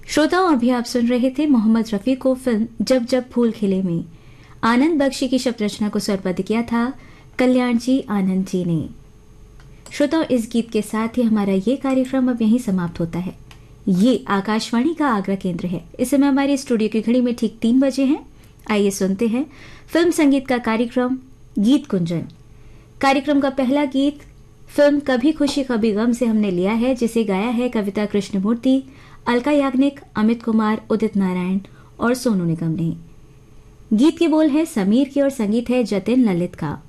श्रोताओं, अभी आप सुन रहे थे मोहम्मद रफी को फिल्म जब जब फूल खिले में आनंद बख्शी की शब्द रचना को स्वरबद्ध किया था कल्याण जी आनंद जी ने। श्रोताओं, इस गीत के साथ ही हमारा ये कार्यक्रम अब यहीं समाप्त होता है। ये आकाशवाणी का आगरा केंद्र है। इस समय हमारी स्टूडियो की घड़ी में ठीक 3 बजे हैं। आइए सुनते हैं फिल्म संगीत का कार्यक्रम गीत कुंजन। कार्यक्रम का पहला गीत फिल्म कभी खुशी कभी गम से हमने लिया है, जिसे गाया है कविता कृष्णमूर्ति, अलका याग्निक, अमित कुमार, उदित नारायण और सोनू निगम ने। गीत के बोल है समीर की और संगीत है जतिन ललित का।